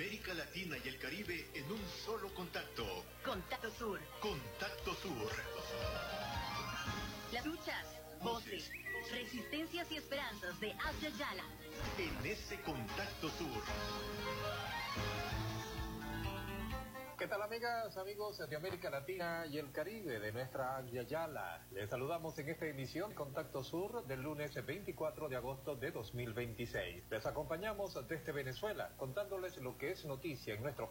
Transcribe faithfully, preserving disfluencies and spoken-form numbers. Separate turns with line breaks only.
América Latina y el Caribe en un solo contacto.
Contacto Sur.
Contacto Sur.
Las luchas, voces, resistencias y esperanzas de Agya Yala.
En ese Contacto Sur.
¿Qué tal, amigas, amigos de América Latina y el Caribe de nuestra Agya Yala? Les saludamos en esta emisión Contacto Sur del lunes veinticuatro de agosto de dos mil veintiséis. Les acompañamos desde Venezuela contándoles lo que es noticia en nuestro